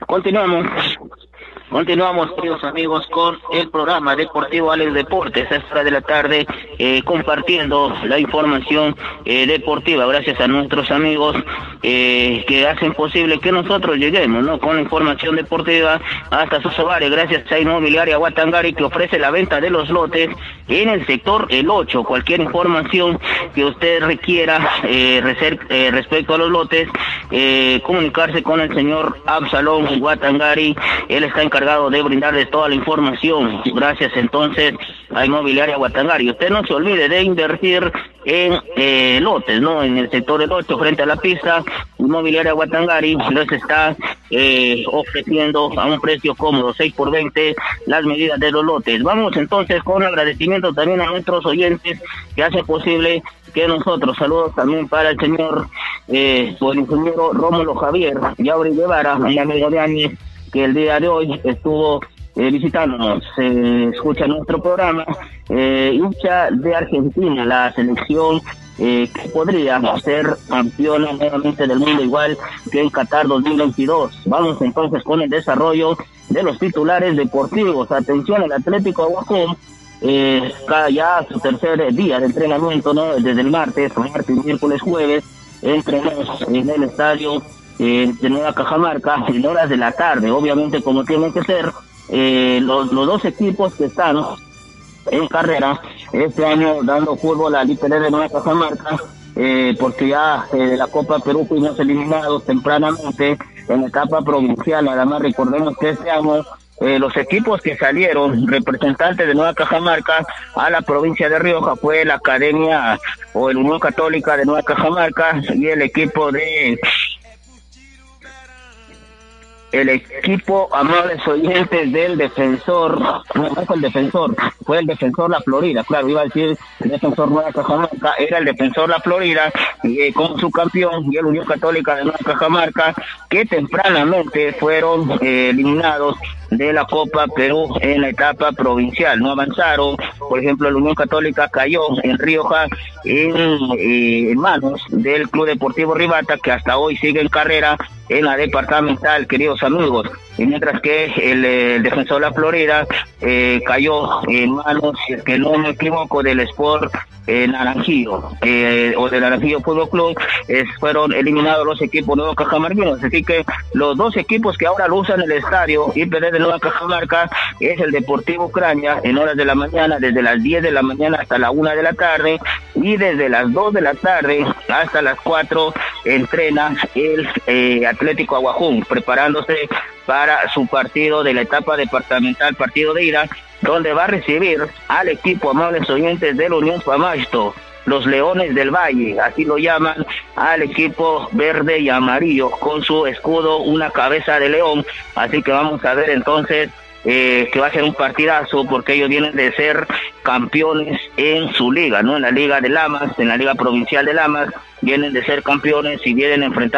Continuamos, queridos amigos, con el programa deportivo Alex Deportes, a esta hora de la tarde, compartiendo la información deportiva, gracias a nuestros amigos que hacen posible que nosotros lleguemos, ¿no?, con la información deportiva hasta sus hogares, gracias a Inmobiliaria Guatangari, que ofrece la venta de los lotes en el sector El 8. Cualquier información que usted requiera respecto a los lotes, comunicarse con el señor Absalón Guatangari. Él está encargado de brindarles toda la información. Gracias entonces a Inmobiliaria Guatangari. Usted no se olvide de invertir en lotes, ¿no?, en el sector del 8, frente a la pista. Inmobiliaria Guatangari les está ofreciendo a un precio cómodo, 6x20, las medidas de los lotes. Vamos entonces con agradecimiento también a nuestros oyentes que hacen posible que nosotros, saludos también para el señor, el ingeniero Rómulo Javier Yauri Guevara, un amigo de Áñez, que el día de hoy estuvo visitándonos, escucha nuestro programa, hincha de Argentina, la selección que podría ser campeona nuevamente del mundo, igual que en Qatar 2022. Vamos entonces con el desarrollo de los titulares deportivos. Atención, el Atlético Aguajón, ya su tercer día de entrenamiento, ¿no?, desde el martes, miércoles, jueves, entrenamos en el estadio de Nueva Cajamarca en horas de la tarde, obviamente como tienen que ser. Los dos equipos que están en carrera este año dando fútbol al IPD de Nueva Cajamarca, porque ya de la Copa Perú fuimos eliminados tempranamente en la etapa provincial. Además, recordemos que este año los equipos que salieron representantes de Nueva Cajamarca a la provincia de Rioja fue la Academia o el Unión Católica de Nueva Cajamarca y el equipo amables oyentes del Defensor, no fue el Defensor, fue el Defensor La Florida, claro, iba a decir el Defensor Nueva Cajamarca, era el Defensor La Florida, con su campeón, y el Unión Católica de Nueva Cajamarca, que tempranamente fueron eliminados de la Copa Perú en la etapa provincial. No avanzaron. Por ejemplo, la Unión Católica cayó en Rioja en manos del Club Deportivo Ribata, que hasta hoy sigue en carrera en la departamental, queridos amigos, y mientras que el Defensor de la Florida cayó en manos, si es que no me equivoco, del Sport Naranjillo, o del Naranjillo Fútbol Club. Fueron eliminados los equipos nuevos cajamarquinos, así que los dos equipos que ahora lo usan el estadio IPD de Nueva Cajamarca es el Deportivo Ucrania en horas de la mañana, desde las 10 de la mañana hasta la 1 de la tarde, y desde las 2 de la tarde hasta las 4 entrena el Atlético Aguajón, preparándose para su partido de la etapa departamental, partido de ida, donde va a recibir al equipo, amables oyentes, de la Unión Pamasto, los Leones del Valle, así lo llaman al equipo verde y amarillo, con su escudo una cabeza de león. Así que vamos a ver entonces que va a ser un partidazo, porque ellos vienen de ser campeones en su liga, ¿no?, en la Liga de Lamas, en la Liga Provincial de Lamas, vienen de ser campeones y vienen a enfrentar